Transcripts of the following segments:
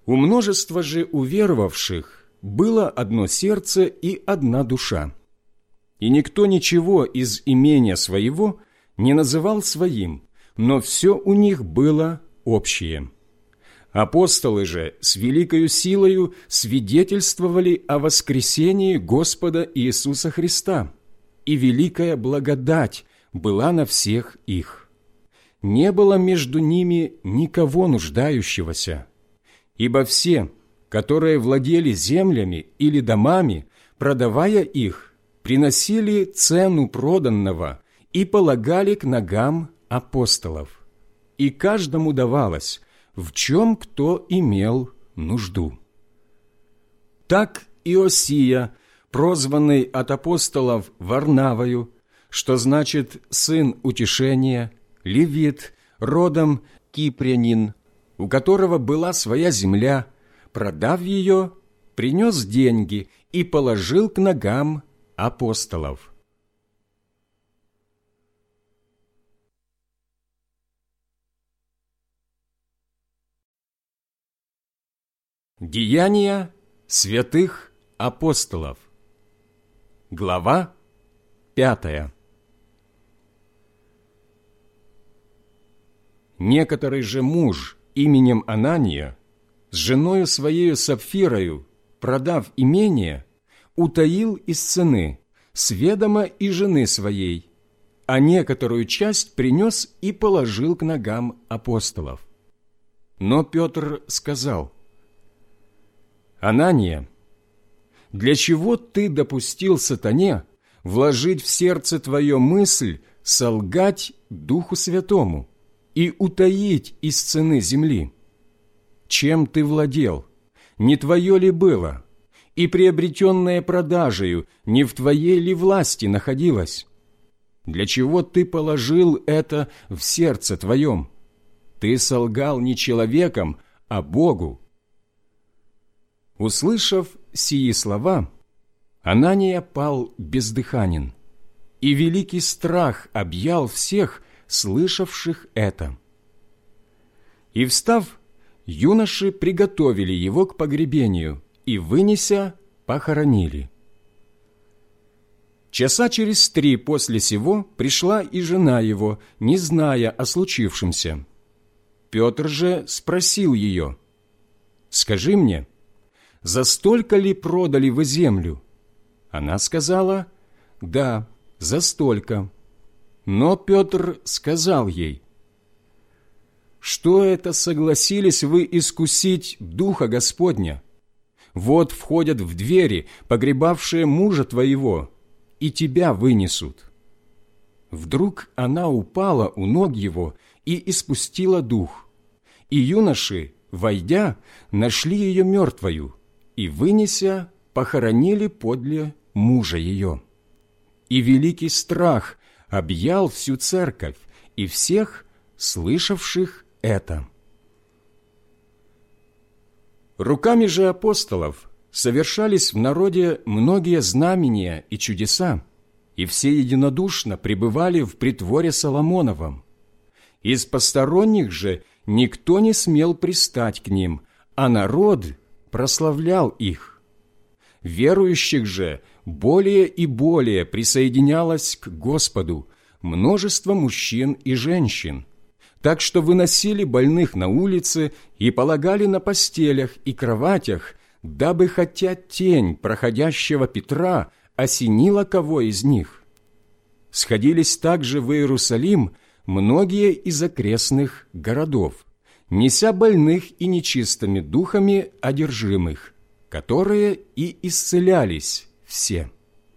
У множества же уверовавших было одно сердце и одна душа. И никто ничего из имения своего не называл своим, но все у них было общее. Апостолы же с великою силою свидетельствовали о воскресении Господа Иисуса Христа, и великая благодать была на всех их. Не было между ними никого нуждающегося, ибо все, которые владели землями или домами, продавая их, приносили цену проданного и полагали к ногам апостолов. И каждому давалось, в чем кто имел нужду. Так Иосия, прозванный от апостолов Варнавою, что значит «сын утешения», левит, родом кипрянин, у которого была своя земля, продав ее, принес деньги и положил к ногам апостолов. Деяния святых апостолов. Глава 5. Некоторый же муж именем Анания, с женою своею Сапфирою, продав имение, утаил из цены, с ведома и жены своей, а некоторую часть принес и положил к ногам апостолов. Но Петр сказал: «Анания, для чего ты допустил сатане вложить в сердце твое мысль солгать Духу Святому и утаить из цены земли? Чем ты владел? Не твое ли было? И приобретенное продажею не в твоей ли власти находилось? Для чего ты положил это в сердце твоем? Ты солгал не человеком, а Богу». Услышав сии слова, Анания пал бездыханен, и великий страх объял всех, слышавших это. И, встав, юноши приготовили его к погребению и, вынеся, похоронили. Часа через 3 после сего пришла и жена его, не зная о случившемся. Петр же спросил ее: «Скажи мне, за столько ли продали вы землю?» Она сказала: «Да, за столько». Но Петр сказал ей: «Что это согласились вы искусить Духа Господня? Вот входят в двери погребавшие мужа твоего, и тебя вынесут». Вдруг она упала у ног его и испустила дух, и юноши, войдя, нашли ее мертвою, и, вынеся, похоронили подле мужа ее. И великий страх объял всю церковь и всех, слышавших это. Руками же апостолов совершались в народе многие знамения и чудеса, и все единодушно пребывали в притворе Соломоновом. Из посторонних же никто не смел пристать к ним, а народ прославлял их. Верующих же более и более присоединялось к Господу множество мужчин и женщин, так что выносили больных на улице и полагали на постелях и кроватях, дабы хотя тень проходящего Петра осенила кого из них. Сходились также в Иерусалим многие из окрестных городов, неся больных и нечистыми духами одержимых, которые и исцелялись все.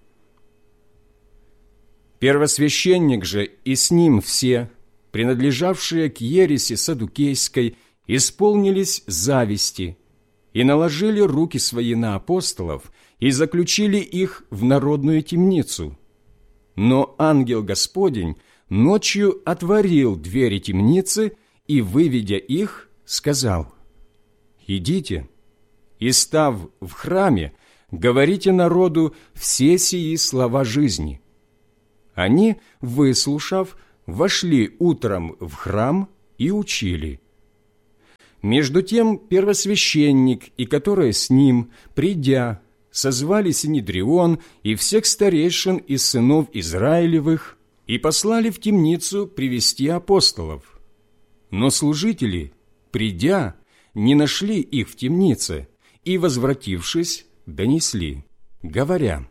Первосвященник же и с ним все, принадлежавшие к ереси саддукейской, исполнились зависти и наложили руки свои на апостолов и заключили их в народную темницу. Но ангел Господень ночью отворил двери темницы и, выведя их, сказал: «Идите, и, став в храме, говорите народу все сии слова жизни». Они, выслушав, вошли утром в храм и учили. Между тем первосвященник и которые с ним, придя, созвали Синедрион и всех старейшин из сынов Израилевых и послали в темницу привести апостолов. Но служители, придя, не нашли их в темнице и, возвратившись, донесли, говоря: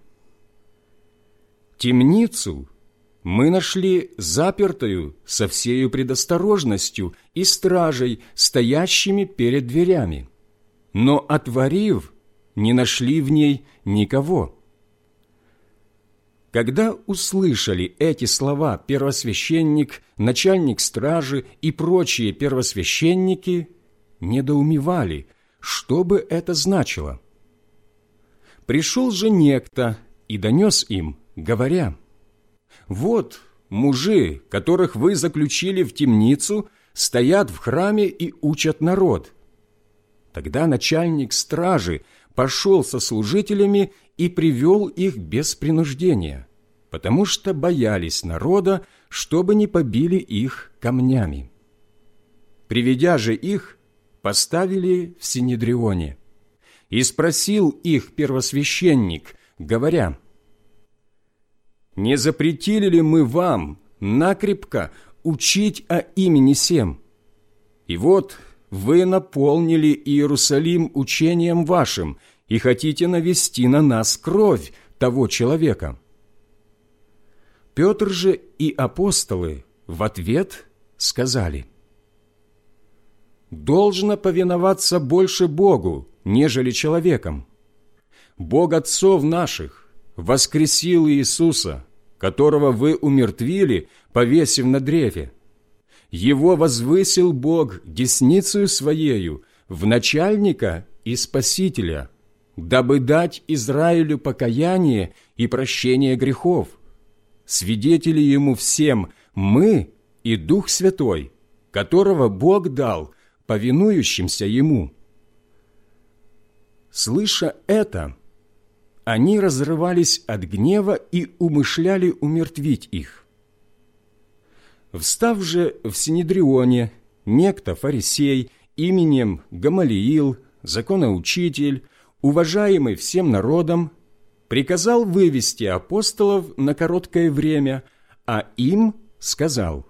«Темницу мы нашли запертою со всею предосторожностью и стражей, стоящими перед дверями, но, отворив, не нашли в ней никого». Когда услышали эти слова первосвященник, начальник стражи и прочие первосвященники, недоумевали, что бы это значило. Пришел же некто и донес им, говоря: «Вот мужи, которых вы заключили в темницу, стоят в храме и учат народ». Тогда начальник стражи пошел со служителями и привел их без принуждения, потому что боялись народа, чтобы не побили их камнями. Приведя же их, поставили в Синедрионе. И спросил их первосвященник, говоря: «Не запретили ли мы вам накрепко учить о имени сем? И вот вы наполнили Иерусалим учением вашим и хотите навести на нас кровь того человека». Петр же и апостолы в ответ сказали: «Должно повиноваться больше Богу, нежели человеком. Бог отцов наших воскресил Иисуса, которого вы умертвили, повесив на древе. Его возвысил Бог десницею Своею в начальника и Спасителя, дабы дать Израилю покаяние и прощение грехов. Свидетели Ему всем мы и Дух Святой, которого Бог дал повинующимся Ему». Слыша это, они разрывались от гнева и умышляли умертвить их. Встав же в Синедрионе некто фарисей именем Гамалиил, законоучитель, уважаемый всем народом, приказал вывести апостолов на короткое время, а им сказал: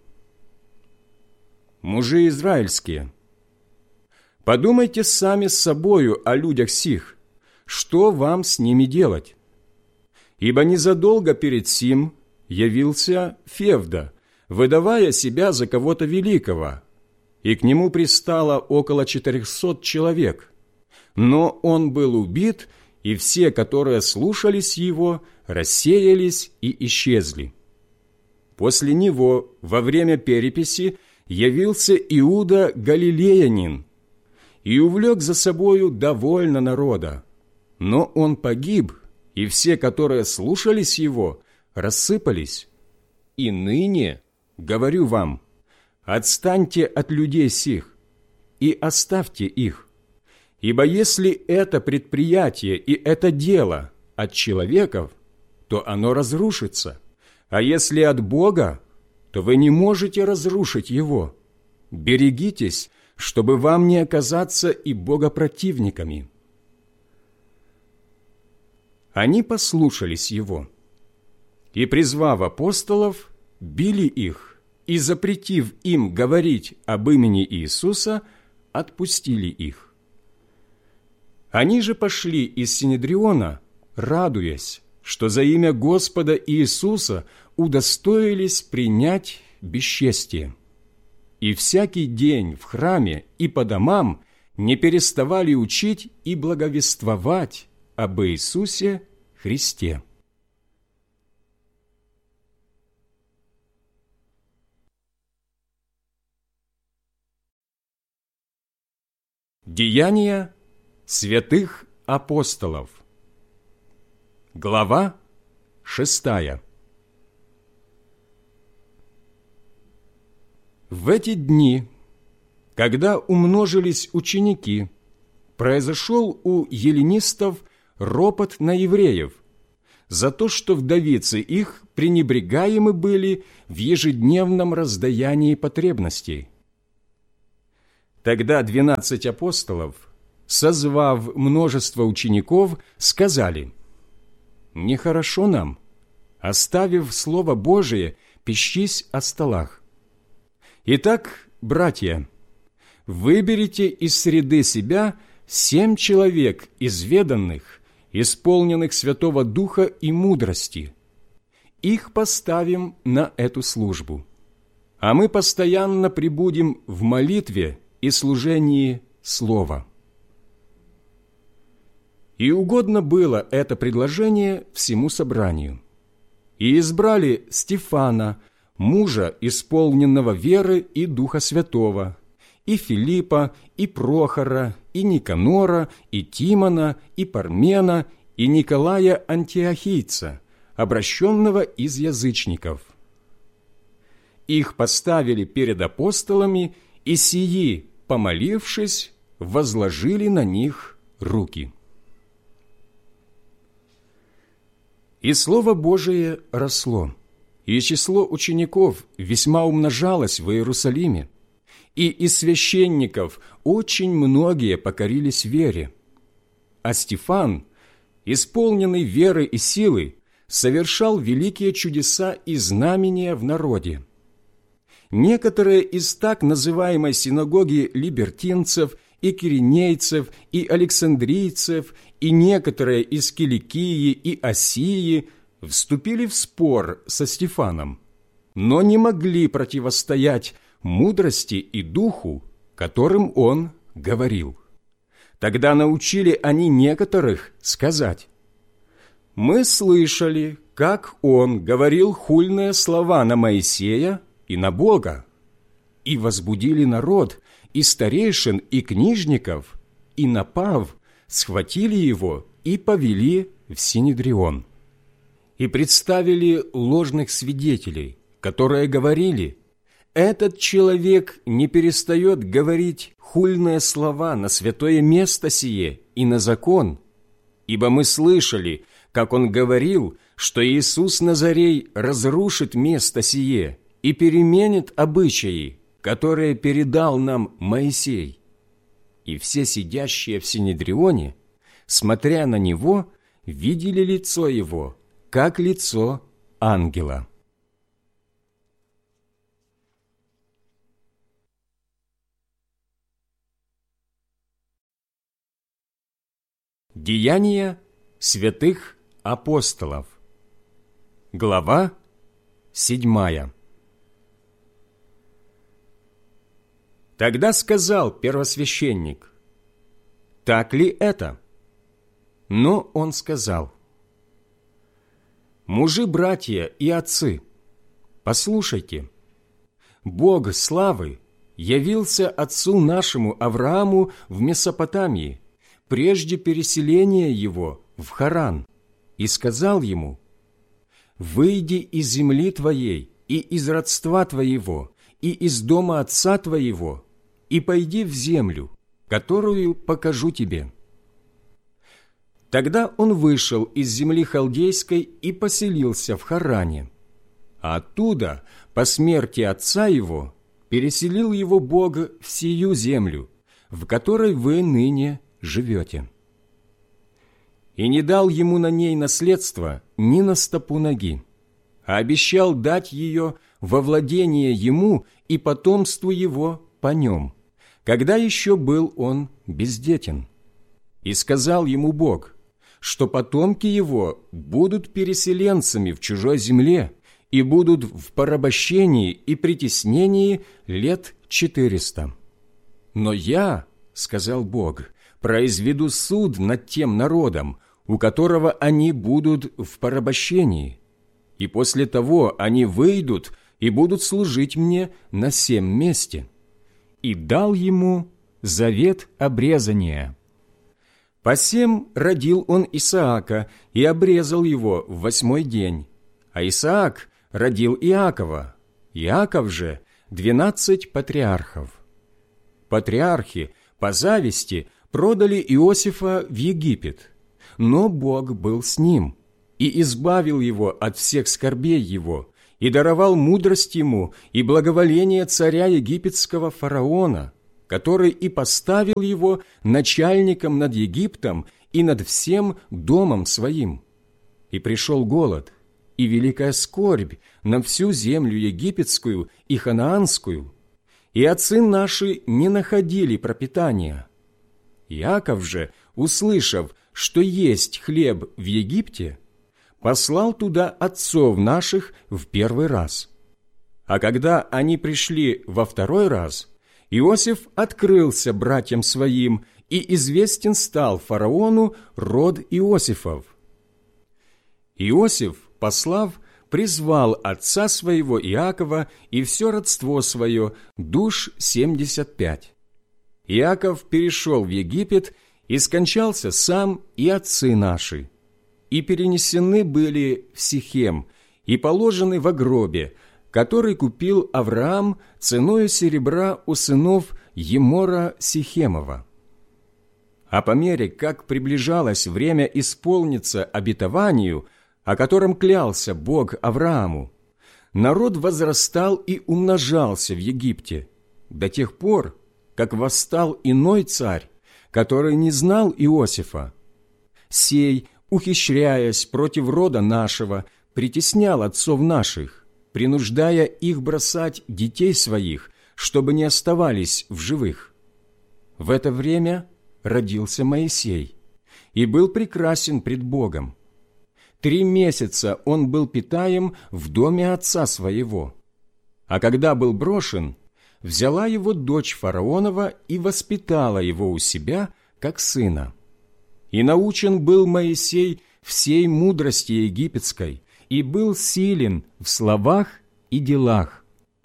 «Мужи израильские, подумайте сами с собою о людях сих, что вам с ними делать? Ибо незадолго перед сим явился Февда, выдавая себя за кого-то великого, и к нему пристало около 400 человек. Но он был убит, и все, которые слушались его, рассеялись и исчезли. После него, во время переписи, явился Иуда Галилеянин и увлек за собою довольно народа. Но он погиб, и все, которые слушались его, рассыпались. И ныне, говорю вам, отстаньте от людей сих и оставьте их. Ибо если это предприятие и это дело от человеков, то оно разрушится, а если от Бога, то вы не можете разрушить его. Берегитесь, чтобы вам не оказаться и богопротивниками». Они послушались его, и, призвав апостолов, били их, и, запретив им говорить об имени Иисуса, отпустили их. Они же пошли из Синедриона, радуясь, что за имя Господа Иисуса удостоились принять бесчестие. И всякий день в храме и по домам не переставали учить и благовествовать об Иисусе Христе. Деяния святых апостолов. Глава 6. В эти дни, когда умножились ученики, произошел у эллинистов ропот на евреев за то, что вдовицы их пренебрегаемы были в ежедневном раздаянии потребностей. Тогда 12 апостолов, созвав множество учеников, сказали: «Нехорошо нам, оставив Слово Божие, пищись о столах. Итак, братья, выберите из среды себя 7 человек изведанных, исполненных Святого Духа и мудрости. Их поставим на эту службу, а мы постоянно пребудем в молитве и служении Слова». И угодно было это предложение всему собранию. И избрали Стефана, мужа, исполненного веры и Духа Святого, и Филиппа, и Прохора, и Никанора, и Тимона, и Пармена, и Николая Антиохийца, обращенного из язычников. Их поставили перед апостолами, и сии, помолившись, возложили на них руки. И Слово Божие росло, и число учеников весьма умножалось в Иерусалиме, и из священников очень многие покорились вере. А Стефан, исполненный веры и силы, совершал великие чудеса и знамения в народе. Некоторые из так называемой синагоги либертинцев и киринейцев, и александрийцев, и некоторые из Киликии и Осии вступили в спор со Стефаном, но не могли противостоять мудрости и духу, которым он говорил. Тогда научили они некоторых сказать: «Мы слышали, как он говорил хульные слова на Моисея и на Бога, и возбудили народ, и старейшин, и книжников, и, напав, схватили его и повели в Синедрион. И представили ложных свидетелей, которые говорили: этот человек не перестает говорить хульные слова на святое место сие и на закон, ибо мы слышали, как он говорил, что Иисус Назарей разрушит место сие и переменит обычаи, которые передал нам Моисей». И все сидящие в Синедрионе, смотря на него, видели лицо его, как лицо ангела. Деяния святых апостолов. Глава 7. Тогда сказал первосвященник: «Так ли это?» Но он сказал: «Мужи-братья и отцы, послушайте, Бог славы явился отцу нашему Аврааму в Месопотамии, прежде переселения его в Харан, и сказал ему: «Выйди из земли твоей и из родства твоего и из дома отца твоего, и пойди в землю, которую покажу тебе». Тогда он вышел из земли халдейской и поселился в Харане, а оттуда, по смерти отца его, переселил его Бог в сию землю, в которой вы ныне живете. И не дал ему на ней наследство ни на стопу ноги, а обещал дать ее во владение ему и потомству его по нем, когда еще был он бездетен. И сказал ему Бог, что потомки его будут переселенцами в чужой земле и будут в порабощении и притеснении лет 400. «Но я, — сказал Бог, — произведу суд над тем народом, у которого они будут в порабощении, и после того они выйдут и будут служить мне на сем месте». И дал ему завет обрезания. Посем родил он Исаака и обрезал его в 8-й день, а Исаак родил Иакова, Иаков же 12 патриархов. Патриархи по зависти продали Иосифа в Египет, но Бог был с ним и избавил его от всех скорбей его, и даровал мудрость ему и благоволение царя египетского фараона, который и поставил его начальником над Египтом и над всем домом своим. И пришел голод, и великая скорбь на всю землю египетскую и ханаанскую, и отцы наши не находили пропитания. Иаков же, услышав, что есть хлеб в Египте, послал туда отцов наших в первый раз. А когда они пришли во второй раз, Иосиф открылся братьям своим, и известен стал фараону род Иосифов. Иосиф, послав, призвал отца своего Иакова и все родство свое, душ 75. Иаков перешел в Египет и скончался сам и отцы наши, и перенесены были в Сихем, и положены во гробе, который купил Авраам ценою серебра у сынов Емора Сихемова. А по мере, как приближалось время исполниться обетованию, о котором клялся Бог Аврааму, народ возрастал и умножался в Египте до тех пор, как восстал иной царь, который не знал Иосифа. Сей, ухищряясь против рода нашего, притеснял отцов наших, принуждая их бросать детей своих, чтобы не оставались в живых. В это время родился Моисей и был прекрасен пред Богом. 3 месяца он был питаем в доме отца своего. А когда был брошен, взяла его дочь фараонова и воспитала его у себя, как сына. И научен был Моисей всей мудрости египетской, и был силен в словах и делах.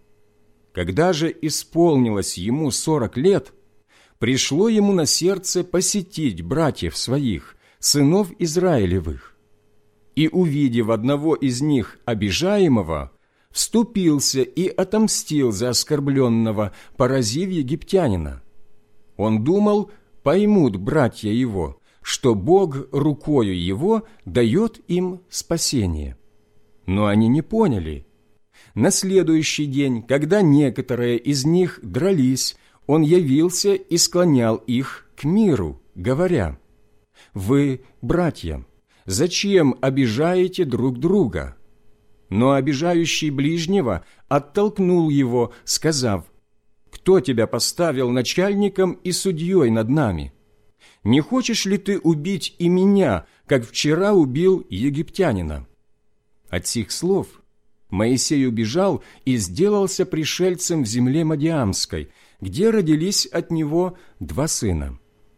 Когда же исполнилось ему 40 лет, пришло ему на сердце посетить братьев своих, сынов Израилевых. И, увидев одного из них обижаемого, вступился и отомстил за оскорбленного, поразив египтянина. Он думал, поймут братья его, что Бог рукою его дает им спасение. Но они не поняли. На следующий день, когда некоторые из них дрались, он явился и склонял их к миру, говоря: «Вы, братья, зачем обижаете друг друга?» Но обижающий ближнего оттолкнул его, сказав: «Кто тебя поставил начальником и судьей над нами? Не хочешь ли ты убить и меня, как вчера убил египтянина?» От сих слов Моисей убежал и сделался пришельцем в земле Мадиамской, где родились от него 2 сына.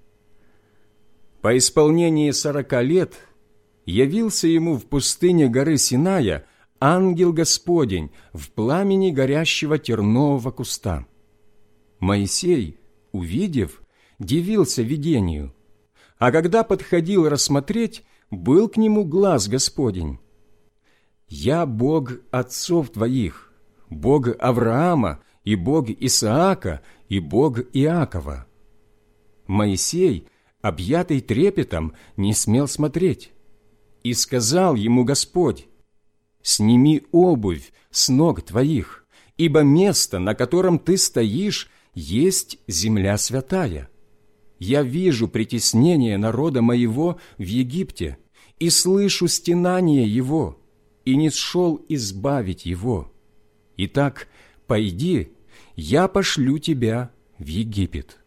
По исполнении 40 лет явился ему в пустыне горы Синая ангел Господень в пламени горящего тернового куста. Моисей, увидев, дивился видению, а когда подходил рассмотреть, был к нему глас Господень: «Я Бог отцов твоих, Бог Авраама и Бог Исаака и Бог Иакова». Моисей, объятый трепетом, не смел смотреть. И сказал ему Господь: «Сними обувь с ног твоих, ибо место, на котором ты стоишь, есть земля святая. Я вижу притеснение народа моего в Египте и слышу стенание его, и не сшел избавить его. Итак, пойди, я пошлю тебя в Египет».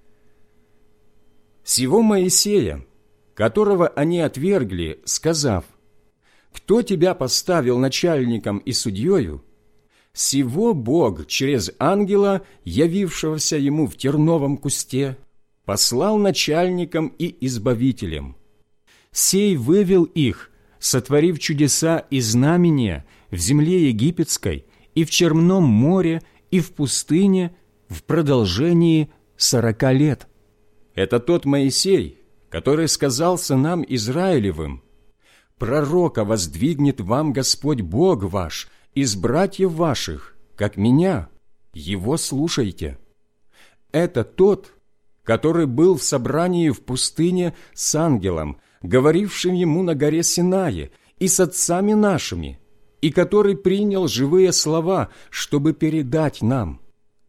Сего Моисея, которого они отвергли, сказав: «Кто тебя поставил начальником и судьею?» Сего Бог через ангела, явившегося ему в терновом кусте, послал начальником и избавителем. Сей вывел их, сотворив чудеса и знамения в земле египетской и в Черном море и в пустыне в продолжении 40 лет. Это тот Моисей, который сказал сынам Израилевым: «Пророка воздвигнет вам Господь Бог ваш из братьев ваших, как меня, его слушайте». Это тот, который был в собрании в пустыне с ангелом, говорившим ему на горе Синае, и с отцами нашими, и который принял живые слова, чтобы передать нам,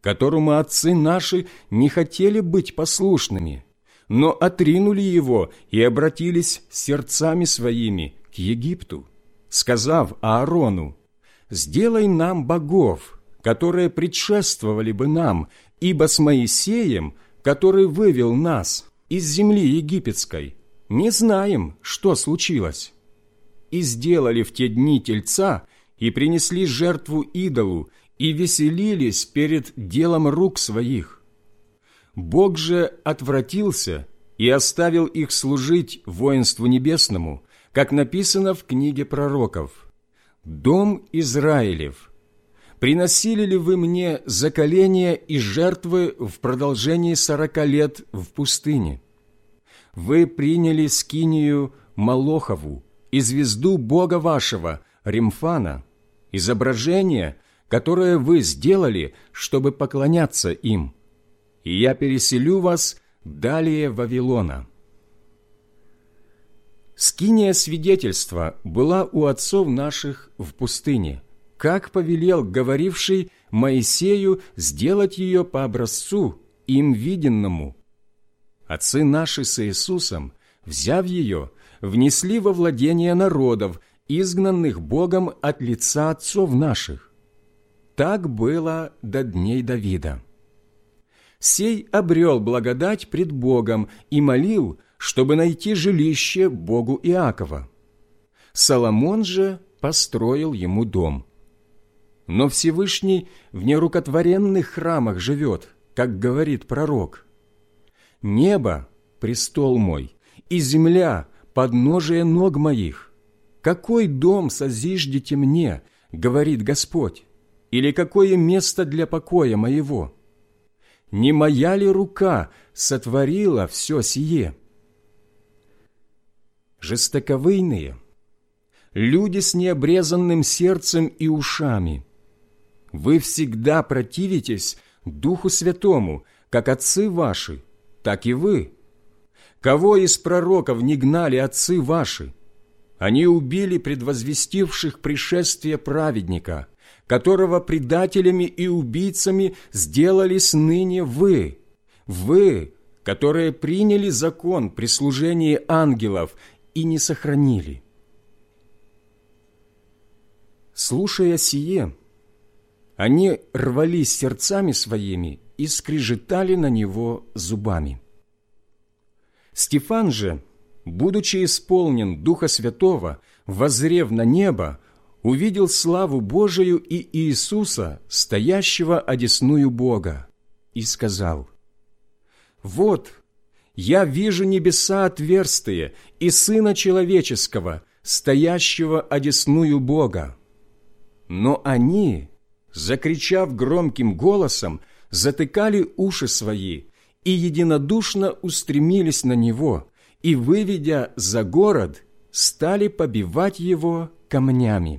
которому отцы наши не хотели быть послушными, но отринули его и обратились сердцами своими к Египту, сказав Аарону: «Сделай нам богов, которые предшествовали бы нам, ибо с Моисеем, который вывел нас из земли египетской, не знаем, что случилось». И сделали в те дни тельца, и принесли жертву идолу, и веселились перед делом рук своих. Бог же отвратился и оставил их служить воинству небесному, как написано в книге пророков: «Дом Израилев, приносили ли вы мне заколения и жертвы в продолжении 40 лет в пустыне? Вы приняли скинию Молохову и звезду Бога вашего, Ремфана, изображение, которое вы сделали, чтобы поклоняться им, и я переселю вас далее Вавилона». Скиния свидетельства была у отцов наших в пустыне, как повелел говоривший Моисею сделать ее по образцу им виденному. Отцы наши с Иисусом, взяв ее, внесли во владение народов, изгнанных Богом от лица отцов наших. Так было до дней Давида. Сей обрел благодать пред Богом и молил, чтобы найти жилище Богу Иакова. Соломон же построил ему дом. Но Всевышний в нерукотворенных храмах живет, как говорит пророк: «Небо – престол мой, и земля – подножие ног моих. Какой дом созиждете мне, говорит Господь, или какое место для покоя моего? Не моя ли рука сотворила все сие?» Жестоковыйные, люди с необрезанным сердцем и ушами, вы всегда противитесь Духу Святому, как отцы ваши, так и вы. Кого из пророков не гнали отцы ваши? Они убили предвозвестивших пришествие праведника, которого предателями и убийцами сделались ныне вы, которые приняли закон при служении ангелов и не сохранили. Слушая сие, они рвались сердцами своими и скрежетали на него зубами. Стефан же, будучи исполнен Духа Святого, воззрев на небо, увидел славу Божию и Иисуса, стоящего одесную Бога, и сказал: «Вот, я вижу небеса отверстые и Сына Человеческого, стоящего одесную Бога». Но они, закричав громким голосом, затыкали уши свои и единодушно устремились на Него, и, выведя за город, стали побивать Его камнями.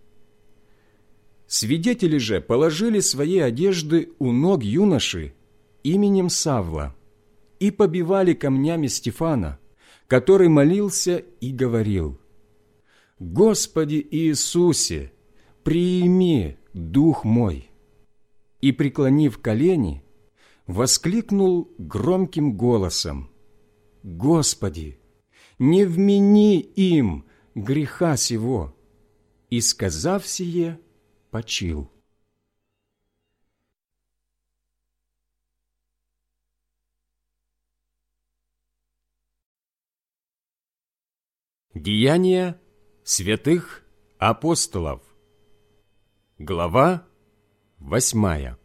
Свидетели же положили свои одежды у ног юноши именем Савла и побивали камнями Стефана, который молился и говорил: «Господи Иисусе, приими дух мой!» И, преклонив колени, воскликнул громким голосом: «Господи, не вмени им греха сего!» И, сказав сие, почил. Деяния святых апостолов. Глава 8.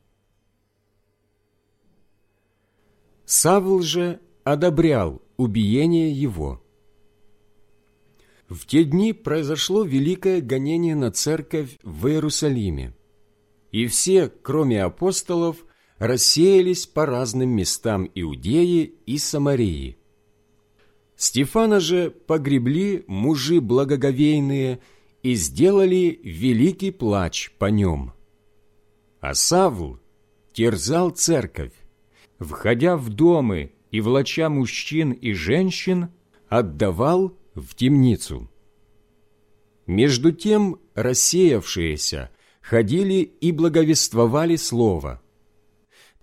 Савл же одобрял убиение его. В те дни произошло великое гонение на церковь в Иерусалиме, и все, кроме апостолов, рассеялись по разным местам Иудеи и Самарии. Стефана же погребли мужи благоговейные и сделали великий плач по нем. А Савл терзал церковь, входя в дома и влача мужчин и женщин, отдавал в темницу. Между тем рассеявшиеся ходили и благовествовали слово,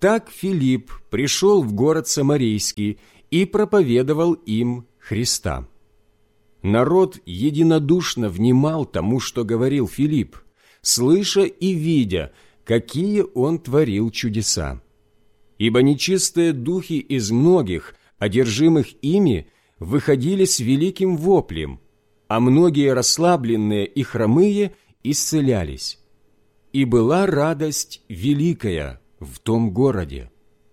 Так Филипп пришел в город Самарийский и проповедовал им Христа. Народ единодушно внимал тому, что говорил Филипп, слыша и видя, какие он творил чудеса. Ибо нечистые духи из многих, одержимых ими, выходили с великим воплем, а многие расслабленные и хромые исцелялись. И была радость великая в том городе.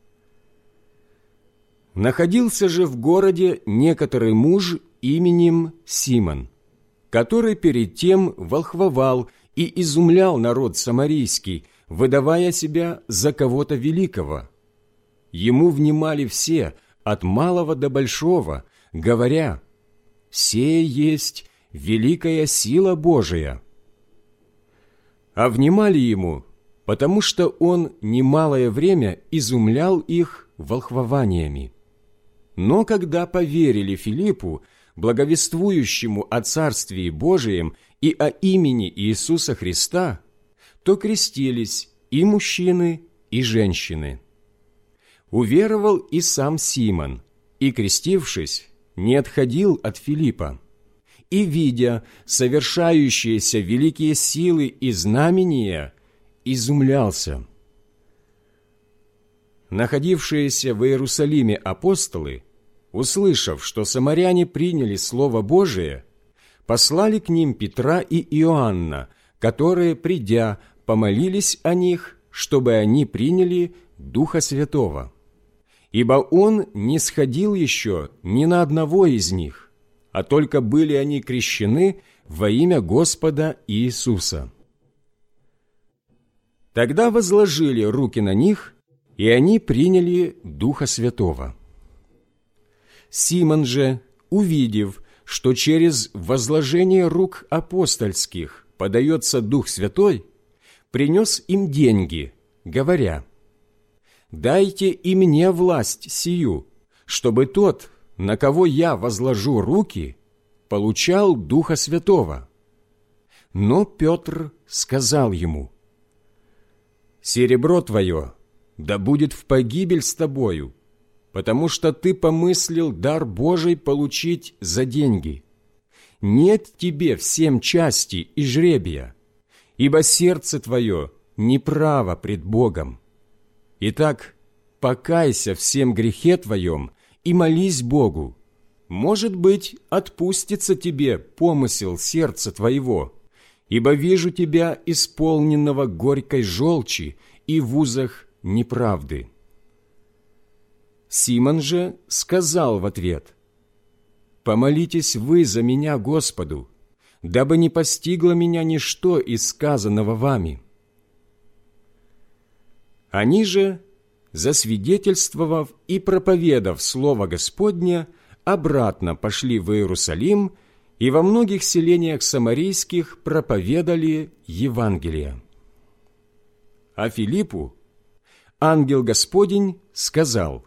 Находился же в городе некоторый муж именем Симон, который перед тем волхвовал и изумлял народ самарийский, выдавая себя за кого-то великого. Ему внимали все, от малого до большого, говоря: «Сие есть великая сила Божия». А внимали ему, потому что он немалое время изумлял их волхвованиями. Но когда поверили Филиппу, благовествующему о Царствии Божием и о имени Иисуса Христа, то крестились и мужчины, и женщины. Уверовал и сам Симон, и, крестившись, не отходил от Филиппа, и, видя совершающиеся великие силы и знамения, изумлялся. Находившиеся в Иерусалиме апостолы, услышав, что самаряне приняли Слово Божие, послали к ним Петра и Иоанна, которые, придя, помолились о них, чтобы они приняли Духа Святого. Ибо Он не сходил еще ни на одного из них, а только были они крещены во имя Господа Иисуса. Тогда возложили руки на них, и они приняли Духа Святого. Симон же, увидев, что через возложение рук апостольских подается Дух Святой, принес им деньги, говоря: «Дайте и мне власть сию, чтобы тот, на кого я возложу руки, получал Духа Святого». Но Петр сказал ему: «Серебро твое да будет в погибель с тобою, потому что ты помыслил дар Божий получить за деньги. Нет тебе всем части и жребия, ибо сердце твое неправо пред Богом. Итак, покайся всем грехе твоем и молись Богу. Может быть, отпустится тебе помысел сердца твоего, ибо вижу тебя исполненного горькой желчи и в узах неправды». Симон же сказал в ответ: «Помолитесь вы за меня Господу, дабы не постигло меня ничто из сказанного вами». Они же, засвидетельствовав и проповедав Слово Господне, обратно пошли в Иерусалим и во многих селениях самарийских проповедали Евангелие. А Филиппу ангел Господень сказал: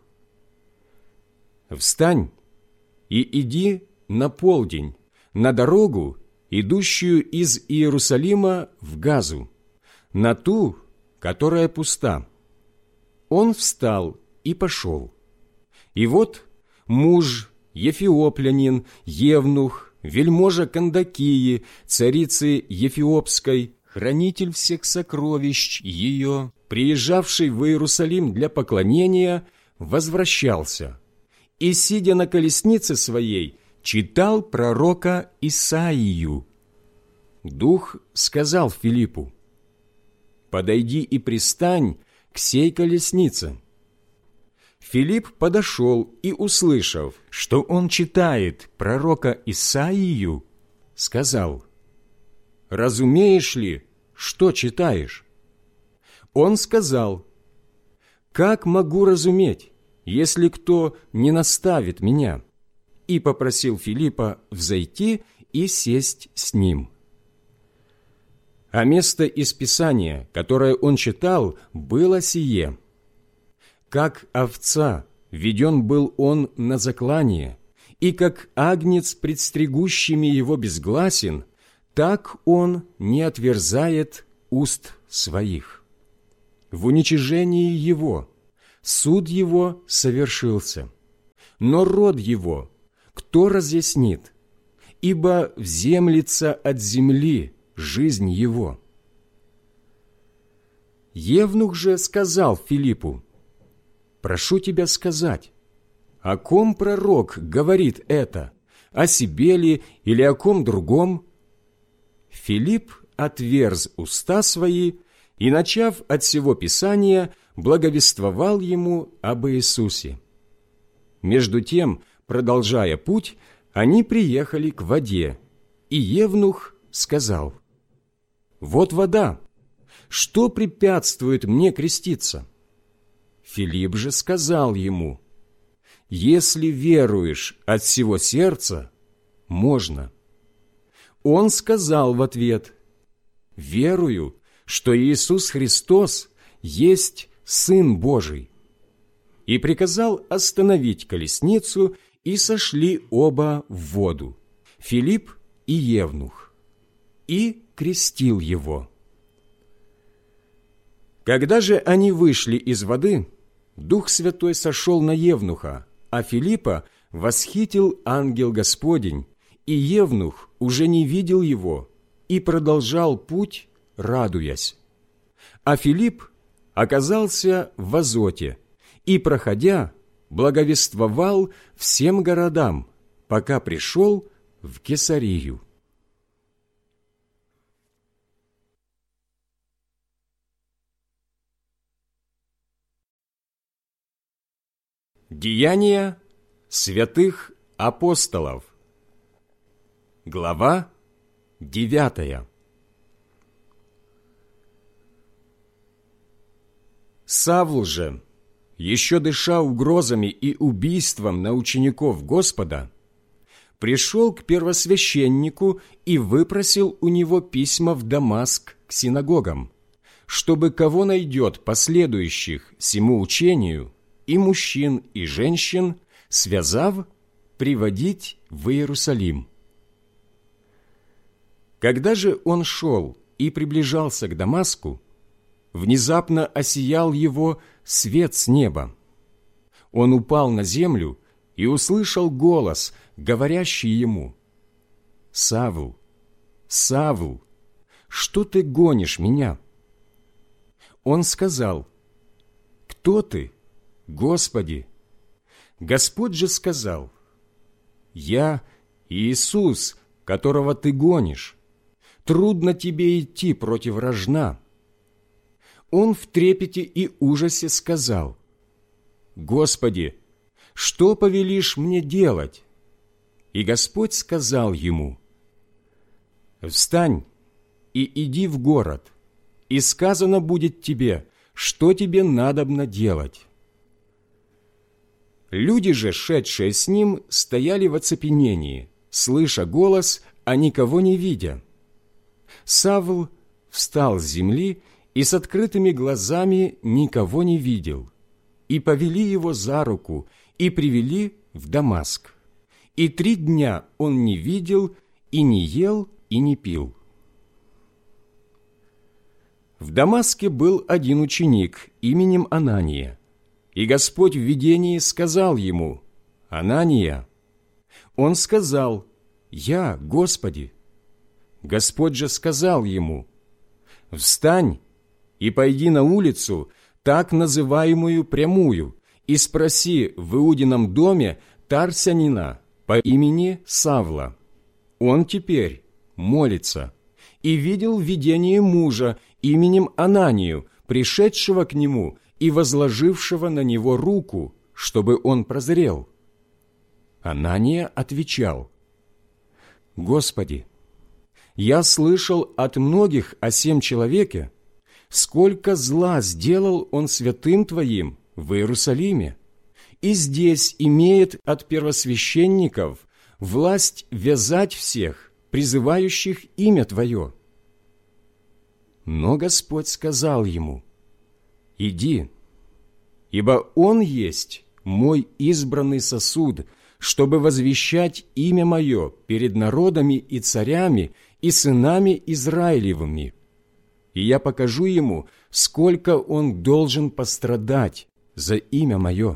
«Встань и иди на полдень, на дорогу, идущую из Иерусалима в Газу, на ту, которая пуста». Он встал и пошел. И вот муж, ефиоплянин, евнух, вельможа Кандакии, царицы Ефиопской, хранитель всех сокровищ ее, приезжавший в Иерусалим для поклонения, возвращался и, сидя на колеснице своей, читал пророка Исаию. Дух сказал Филиппу: «Подойди и пристань к сей колеснице». Филипп подошел и, услышав, что он читает пророка Исаию, сказал: «Разумеешь ли, что читаешь?» Он сказал: «Как могу разуметь, если кто не наставит меня?» И попросил Филиппа взойти и сесть с ним. А место из Писания, которое он читал, было сие: «Как овца веден был он на заклание, и как агнец пред стригущими его безгласен, так он не отверзает уст своих. В уничижении его, суд его совершился. Но род его кто разъяснит? Ибо вземлется от земли жизнь его». Евнух же сказал Филиппу: «Прошу тебя сказать, о ком пророк говорит это, о себе ли или о ком другом?» Филипп отверз уста свои и, начав от сего Писания, благовествовал ему об Иисусе. Между тем, продолжая путь, они приехали к воде, и Евнух сказал: «Вот вода, что препятствует мне креститься?» Филипп же сказал ему: «Если веруешь от всего сердца, можно». Он сказал в ответ: «Верую, что Иисус Христос есть Сын Божий». И приказал остановить колесницу, и сошли оба в воду, Филипп и Евнух, и крестил его. Когда же они вышли из воды, Дух Святой сошел на Евнуха, а Филиппа восхитил ангел Господень, и Евнух уже не видел его и продолжал путь, радуясь. А Филипп оказался в Азоте и, проходя, благовествовал всем городам, пока пришел в Кесарию. Деяния святых апостолов. Глава 9. Савл же, еще дыша угрозами и убийством на учеников Господа, пришел к первосвященнику и выпросил у него письма в Дамаск к синагогам, чтобы кого найдет последующих сему учению, и мужчин, и женщин, связав, приводить в Иерусалим. Когда же он шел и приближался к Дамаску, внезапно осиял его свет с неба. Он упал на землю и услышал голос, говорящий ему: «Савл, Савл, что ты гонишь меня?» Он сказал: «Кто ты, Господи?» Господь же сказал: «Я Иисус, которого ты гонишь. Трудно тебе идти против рожна». Он в трепете и ужасе сказал: «Господи, что повелишь мне делать?» И Господь сказал ему: «Встань и иди в город, и сказано будет тебе, что тебе надобно делать». Люди же, шедшие с ним, стояли в оцепенении, слыша голос, а никого не видя. Савл встал с земли и с открытыми глазами никого не видел, и повели его за руку и привели в Дамаск. И 3 дня он не видел, и не ел, и не пил. В Дамаске был один ученик именем Анания, и Господь в видении сказал ему: «Анания». Он сказал: «Я, Господи». Господь же сказал ему: «Встань и пойди на улицу, так называемую Прямую, и спроси в Иудином доме Тарсянина по имени Савла. Он теперь молится, и видел видение мужа именем Ананию, пришедшего к нему и возложившего на него руку, чтобы он прозрел». Анания отвечал: «Господи, я слышал от многих о сем человеке, сколько зла сделал он святым Твоим в Иерусалиме, и здесь имеет от первосвященников власть вязать всех, призывающих имя Твое». Но Господь сказал ему: «Иди, ибо он есть мой избранный сосуд, чтобы возвещать имя Мое перед народами и царями и сынами Израилевыми. И я покажу ему, сколько он должен пострадать за имя Мое».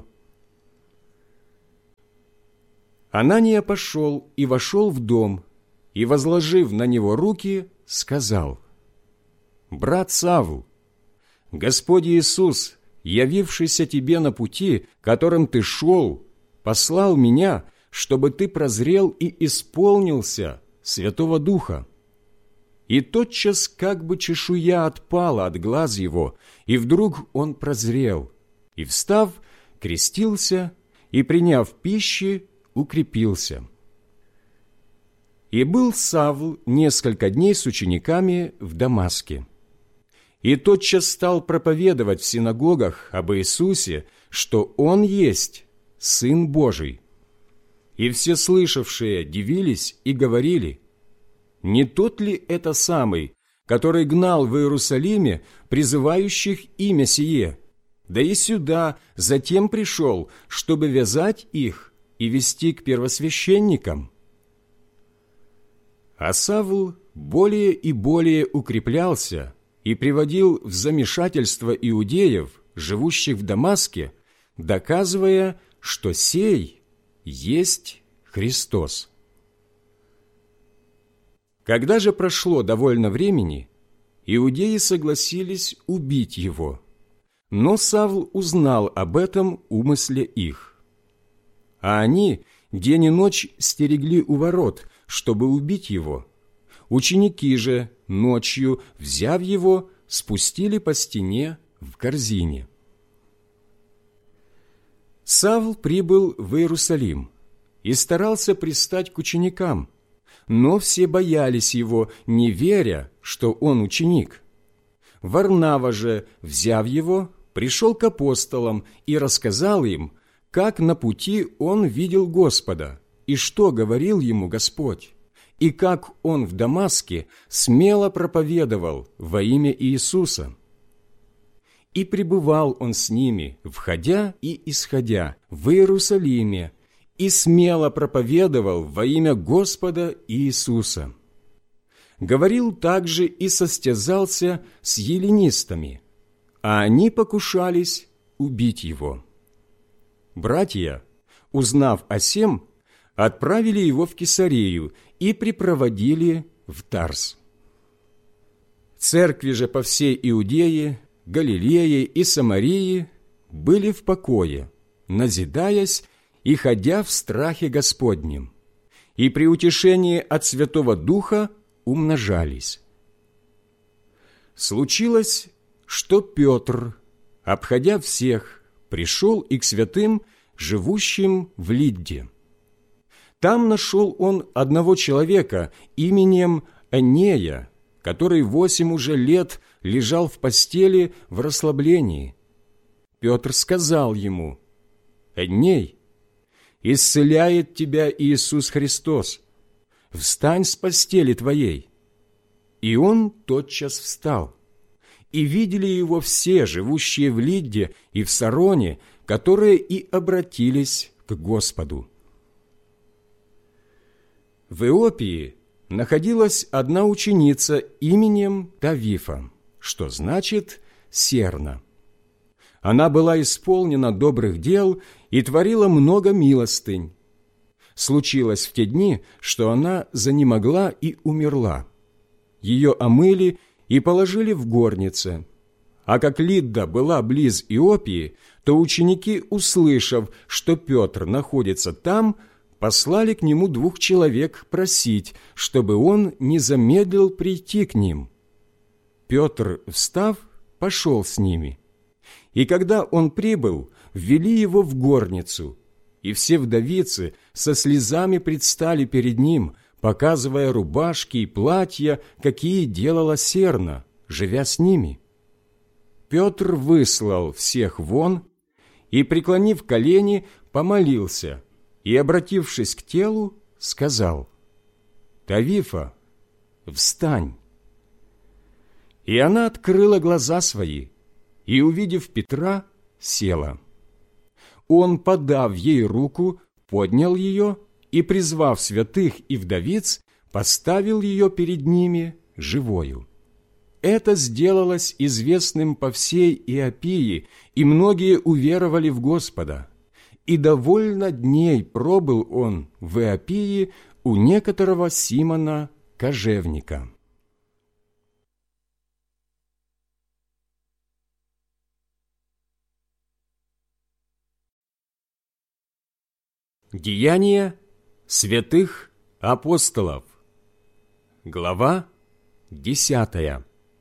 Анания пошел и вошел в дом, и, возложив на него руки, сказал: «Брат Савл, Господь Иисус, явившийся тебе на пути, которым ты шел, послал меня, чтобы ты прозрел и исполнился Святого Духа». И тотчас как бы чешуя отпала от глаз его, и вдруг он прозрел, и, встав, крестился, и, приняв пищи, укрепился. И был Савл несколько дней с учениками в Дамаске. И тотчас стал проповедовать в синагогах об Иисусе, что Он есть Сын Божий. И все слышавшие дивились и говорили: «Не тот ли это самый, который гнал в Иерусалиме призывающих имя сие? Да и сюда затем пришел, чтобы вязать их и вести к первосвященникам». А Савл более и более укреплялся и приводил в замешательство иудеев, живущих в Дамаске, доказывая, что сей есть Христос. Когда же прошло довольно времени, иудеи согласились убить его, но Савл узнал об этом умысле их. А они день и ночь стерегли у ворот, чтобы убить его. Ученики же ночью, взяв его, спустили по стене в корзине. Савл прибыл в Иерусалим и старался пристать к ученикам, но все боялись его, не веря, что он ученик. Варнава же, взяв его, пришел к апостолам и рассказал им, как на пути он видел Господа, и что говорил ему Господь, и как он в Дамаске смело проповедовал во имя Иисуса. И пребывал он с ними, входя и исходя, в Иерусалиме, и смело проповедовал во имя Господа Иисуса. Говорил также и состязался с эллинистами, а они покушались убить его. Братья, узнав о сем, отправили его в Кесарею и припроводили в Тарс. Церкви же по всей Иудее, Галилее и Самарии были в покое, назидаясь и ходя в страхе Господнем, и при утешении от Святого Духа умножались. Случилось, что Петр, обходя всех, пришел и к святым, живущим в Лидде. Там нашел он одного человека именем Энея, который 8 уже лет лежал в постели в расслаблении. Петр сказал ему: «Эней, исцеляет тебя Иисус Христос, встань с постели твоей». И он тотчас встал. И видели его все, живущие в Лидде и в Сароне, которые и обратились к Господу. В Иопии находилась одна ученица именем Тавифа, что значит «серна». Она была исполнена добрых дел и творила много милостынь. Случилось в те дни, что она занемогла и умерла. Ее омыли и положили в горнице. А как Лидда была близ Иопии, то ученики, услышав, что Петр находится там, послали к нему 2 человек просить, чтобы он не замедлил прийти к ним. Петр, встав, пошел с ними. И когда он прибыл, ввели его в горницу, и все вдовицы со слезами предстали перед ним, показывая рубашки и платья, какие делала серна, живя с ними. Петр выслал всех вон и, преклонив колени, помолился и, обратившись к телу, сказал: «Тавифа, встань». И она открыла глаза свои, и, увидев Петра, села. Он, подав ей руку, поднял ее и, призвав святых и вдовиц, поставил ее перед ними живою. это сделалось известным по всей Иопии, и многие уверовали в Господа. И довольно дней пробыл он в Иопии у некоторого Симона Кожевника. Деяния святых апостолов. Глава 10.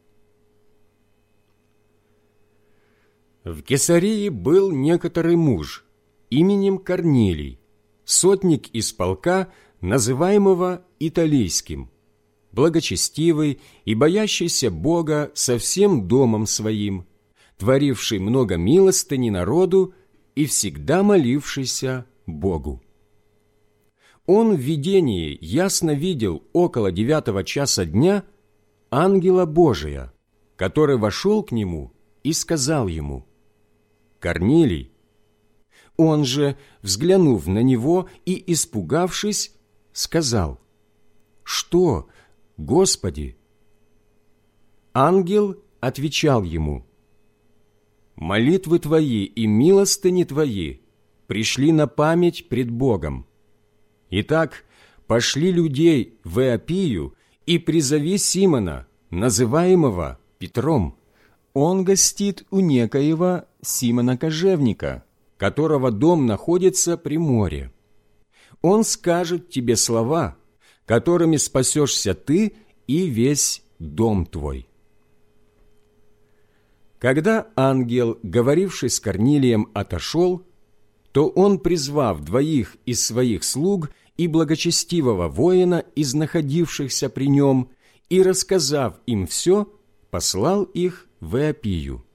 В Кесарии был некоторый муж именем Корнилий, сотник из полка, называемого Италийским, благочестивый и боящийся Бога со всем домом своим, творивший много милостыни народу и всегда молившийся Богу. Он в видении ясно видел около 9 часа дня ангела Божия, который вошел к нему и сказал ему: «Корнилий». Он же, взглянув на него и испугавшись, сказал: «Что, Господи?» Ангел отвечал ему: «Молитвы твои и милостыни твои пришли на память пред Богом. Итак, пошли людей в Иопию и призови Симона, называемого Петром. Он гостит у некоего Симона Кожевника, которого дом находится при море. Он скажет тебе слова, которыми спасешься ты и весь дом твой». Когда ангел, говоривший с Корнилием, отошел, то он, призвав 2 из своих слуг и благочестивого воина из находившихся при нем, и, рассказав им все, послал их в Иопию.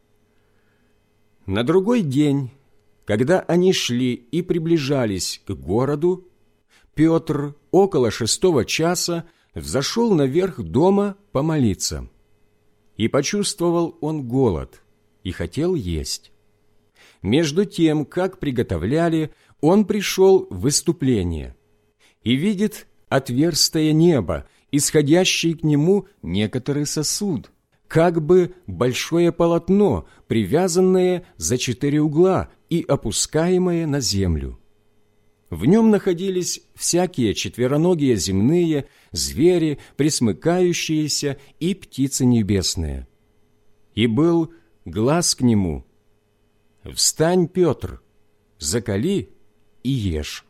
На другой день, когда они шли и приближались к городу, Петр около 6 часа взошел наверх дома помолиться. И почувствовал он голод, и хотел есть. Между тем, как приготовляли, он пришел в выступление и видит отверстие неба, исходящий к нему некоторый сосуд, как бы большое полотно, привязанное за 4 угла и опускаемое на землю. В нем находились всякие четвероногие земные, звери, пресмыкающиеся и птицы небесные. И был глас к нему: «Встань, Петр, закали и ешь».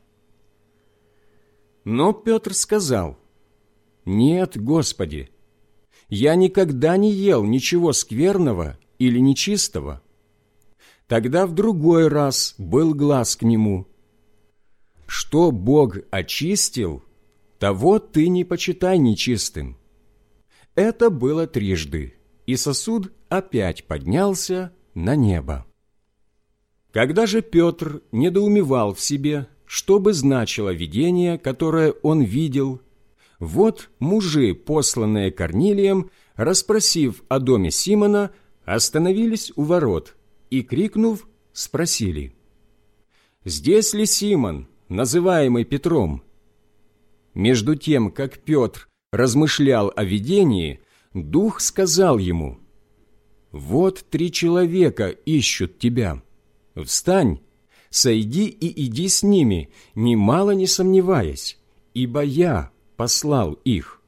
Но Петр сказал: «Нет, Господи, я никогда не ел ничего скверного или нечистого». Тогда в другой раз был глас к нему: «Что Бог очистил, того ты не почитай нечистым». Это было 3, и сосуд опять поднялся на небо. Когда же Петр недоумевал в себе, что бы значило видение, которое он видел, вот мужи, посланные Корнилием, расспросив о доме Симона, остановились у ворот и, крикнув, спросили: «Здесь ли Симон, называемый Петром?» Между тем, как Петр размышлял о видении, Дух сказал ему: «Вот 3 человека ищут тебя. Встань, сойди и иди с ними, немало не сомневаясь, ибо я послал их».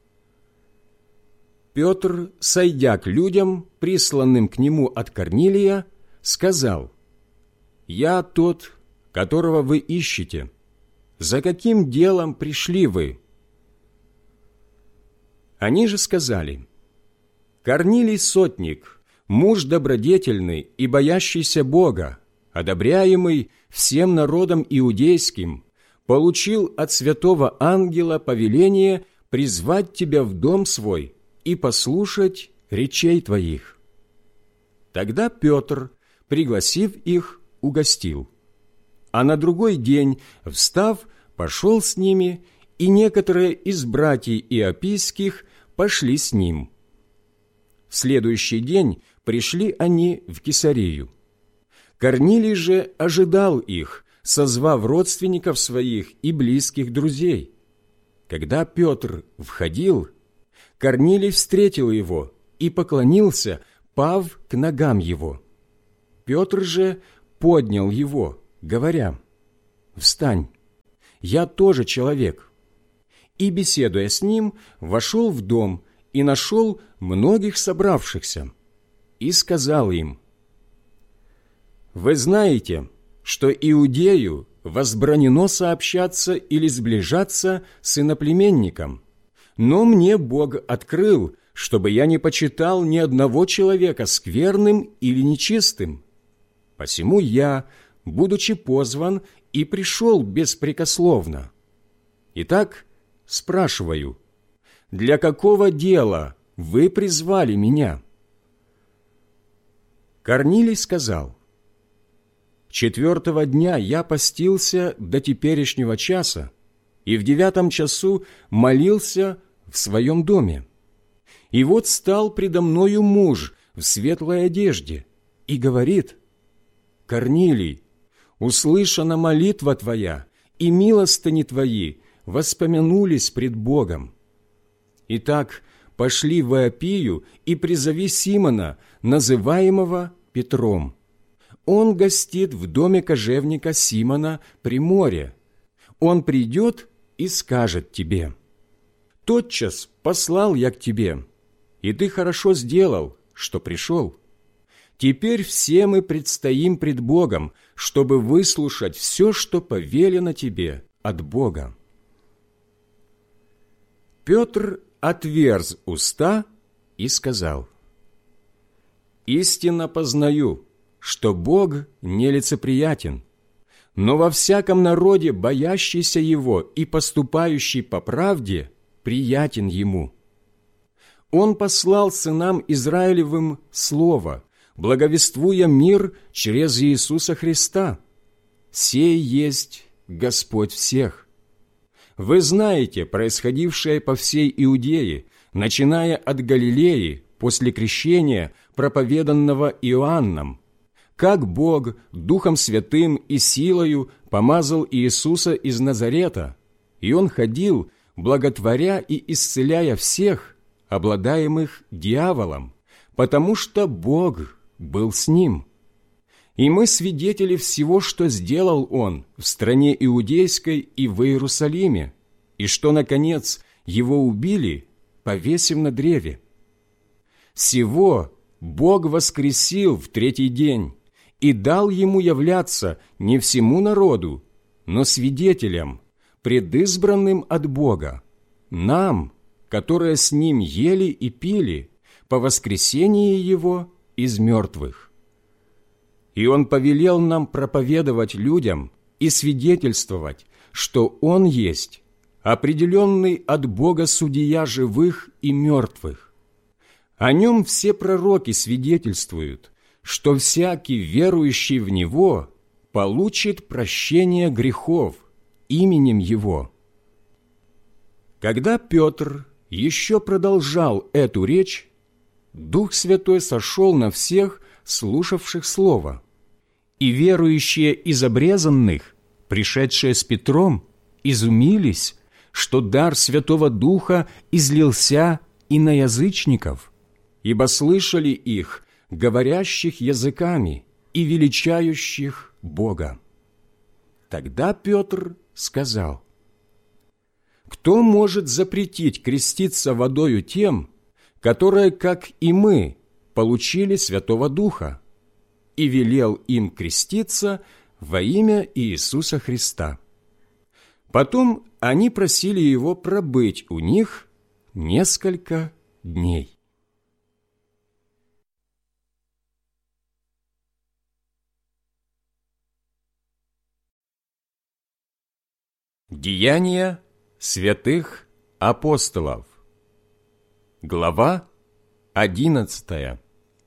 Петр, сойдя к людям, присланным к нему от Корнилия, сказал: «Я тот, которого вы ищете. За каким делом пришли вы?» Они же сказали: «Корнилий сотник, муж добродетельный и боящийся Бога, одобряемый всем народом иудейским, получил от святого ангела повеление призвать тебя в дом свой и послушать речей твоих». Тогда Петр, пригласив их, угостил. А на другой день, встав, пошел с ними, и некоторые из братьев иопийских пошли с ним. В следующий день пришли они в Кесарию. Корнилий же ожидал их, созвав родственников своих и близких друзей. Когда Петр входил, Корнилий встретил его и поклонился, пав к ногам его. Петр же поднял его, говоря: «Встань, я тоже человек». И, беседуя с ним, вошел в дом и нашел многих собравшихся, и сказал им: «Вы знаете, что Иудею возбранено сообщаться или сближаться с иноплеменником, но мне Бог открыл, чтобы я не почитал ни одного человека скверным или нечистым. Посему я, будучи позван, и пришел беспрекословно. Итак, спрашиваю, для какого дела вы призвали меня?» Корнилий сказал: «4-го дня я постился до теперешнего часа, и в 9 часу молился в своем доме. И вот стал предо мною муж в светлой одежде и говорит: Корнилий, услышана молитва твоя, и милостыни твои воспомянулись пред Богом. Итак, пошли в Иопию и призови Симона, называемого Петром. Он гостит в доме кожевника Симона при море. Он придет и скажет тебе. Тотчас послал я к тебе, и ты хорошо сделал, что пришел. Теперь все мы предстоим пред Богом, чтобы выслушать все, что повелено тебе от Бога». Петр отверз уста и сказал: «Истинно познаю, что Бог нелицеприятен, но во всяком народе, боящийся Его и поступающий по правде, приятен Ему. Он послал сынам Израилевым слово, благовествуя мир через Иисуса Христа. Сей есть Господь всех. Вы знаете происходившее по всей Иудее, начиная от Галилеи, после крещения, проповеданного Иоанном, как Бог Духом Святым и силою помазал Иисуса из Назарета, и Он ходил, благотворя и исцеляя всех, обладаемых дьяволом, потому что Бог был с Ним. И мы свидетели всего, что сделал Он в стране Иудейской и в Иерусалиме, и что, наконец, Его убили, повесив на древе. Сего Бог воскресил в 3-й день и дал Ему являться не всему народу, но свидетелям, предизбранным от Бога, нам, которые с Ним ели и пили по воскресении Его из мертвых. И Он повелел нам проповедовать людям и свидетельствовать, что Он есть определенный от Бога судья живых и мертвых. О Нем все пророки свидетельствуют, что всякий, верующий в Него, получит прощение грехов именем Его». Когда Петр еще продолжал эту речь, Дух Святой сошел на всех, слушавших Слово, и верующие из обрезанных, пришедшие с Петром, изумились, что дар Святого Духа излился и на язычников, ибо слышали их, говорящих языками и величающих Бога. Тогда Петр сказал: «Кто может запретить креститься водою тем, которые, как и мы, получили Святого Духа?» И велел им креститься во имя Иисуса Христа. Потом они просили его пробыть у них несколько дней. Деяния святых апостолов. Глава 11.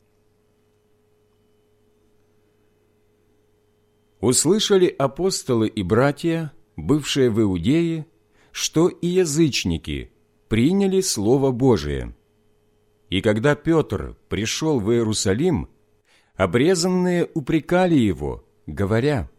Услышали апостолы и братья, бывшие в Иудее, что и язычники приняли Слово Божие. И когда Петр пришел в Иерусалим, обрезанные упрекали его, говоря: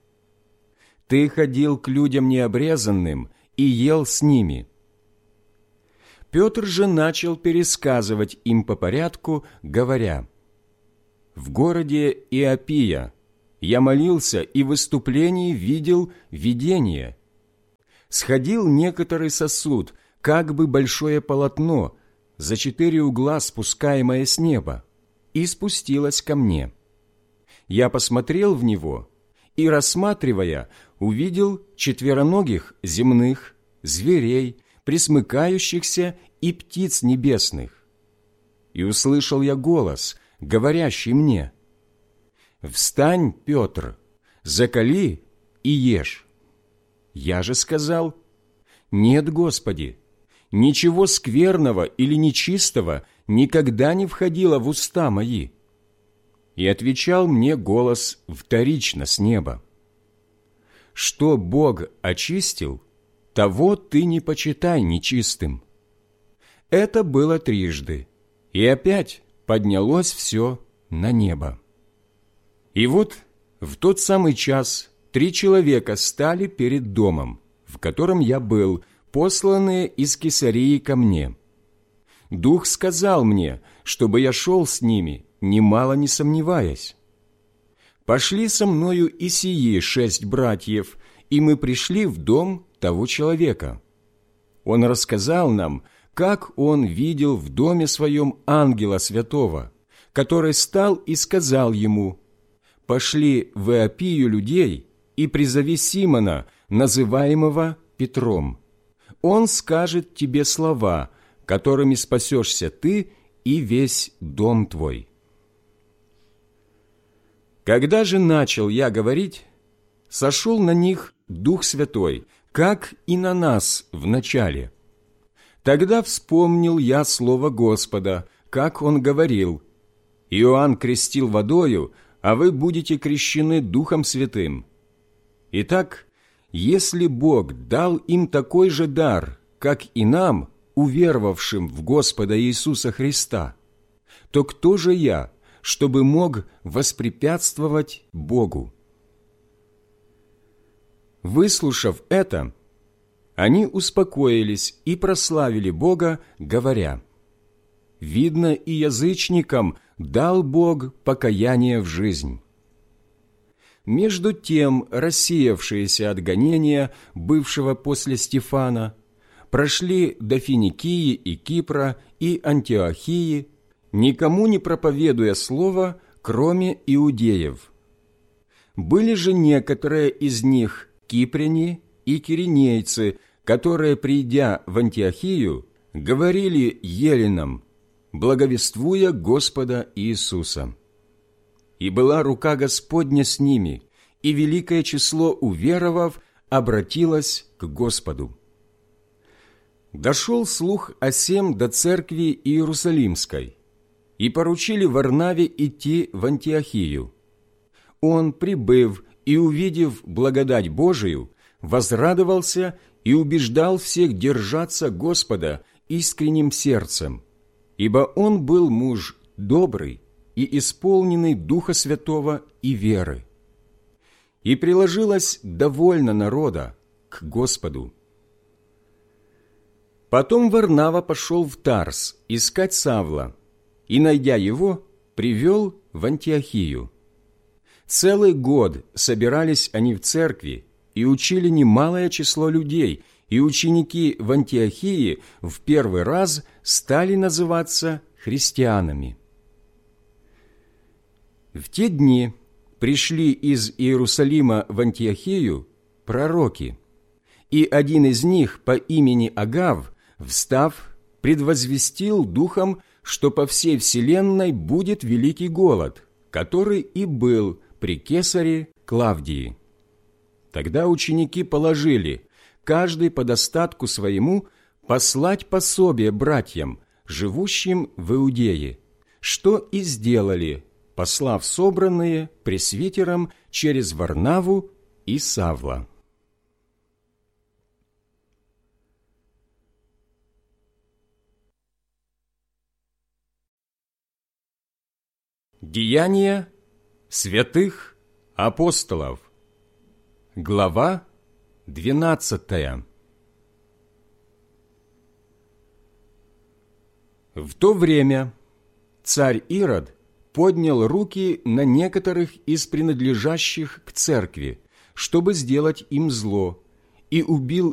«Ты ходил к людям необрезанным и ел с ними». Петр же начал пересказывать им по порядку, говоря: «В городе Иопия я молился и в выступлении видел видение. Сходил некоторый сосуд, как бы большое полотно, за 4 угла спускаемое с неба, и спустилось ко мне. Я посмотрел в него и, рассматривая, увидел четвероногих земных, зверей, пресмыкающихся и птиц небесных. И услышал я голос, говорящий мне: «Встань, Петр, закали и ешь». Я же сказал: «Нет, Господи, ничего скверного или нечистого никогда не входило в уста мои». И отвечал мне голос вторично с неба: «Что Бог очистил, того ты не почитай нечистым». Это было трижды, и опять поднялось все на небо. И вот в тот самый час 3 человека стали перед домом, в котором я был, посланные из Кесарии ко мне. Дух сказал мне, чтобы я шел с ними, немало не сомневаясь. Пошли со мною и сии 6 братьев, и мы пришли в дом того человека. Он рассказал нам, как он видел в доме своем ангела святого, который стал и сказал ему: «Пошли в Иопию людей и призови Симона, называемого Петром. Он скажет тебе слова, которыми спасешься ты и весь дом твой». Когда же начал я говорить, сошел на них Дух Святой, как и на нас вначале. Тогда вспомнил я слово Господа, как Он говорил: «Иоанн крестил водою, а вы будете крещены Духом Святым». Итак, если Бог дал им такой же дар, как и нам, уверовавшим в Господа Иисуса Христа, то кто же я, чтобы мог воспрепятствовать Богу? Выслушав это, они успокоились и прославили Бога, говоря: «Видно, и язычникам дал Бог покаяние в жизнь». Между тем рассеявшиеся от гонения, бывшего после Стефана, прошли до Финикии и Кипра и Антиохии, никому не проповедуя слова, кроме иудеев. Были же некоторые из них кипряне и киринейцы, которые, придя в Антиохию, говорили еллинам, благовествуя Господа Иисуса. И была рука Господня с ними, и великое число уверовав обратилось к Господу. Дошел слух о сем до церкви Иерусалимской, и поручили Варнаве идти в Антиохию. Он, прибыв и увидев благодать Божию, возрадовался и убеждал всех держаться Господа искренним сердцем, ибо он был муж добрый и исполненный Духа Святого и веры. И приложилось довольно народа к Господу. Потом Варнава пошел в Тарс искать Савла, и, найдя его, привел в Антиохию. Целый год собирались они в церкви и учили немалое число людей, и ученики в Антиохии в первый раз стали называться христианами. В те дни пришли из Иерусалима в Антиохию пророки, и один из них по имени Агав, встав, предвозвестил духом, что по всей вселенной будет великий голод, который и был при кесаре Клавдии. Тогда ученики положили, каждый по достатку своему, послать пособие братьям, живущим в Иудее, что и сделали, послав собранные пресвитерам через Варнаву и Савла. Деяния святых апостолов. Глава 12. В то время царь Ирод поднял руки на некоторых из принадлежащих к церкви, чтобы сделать им зло, и убил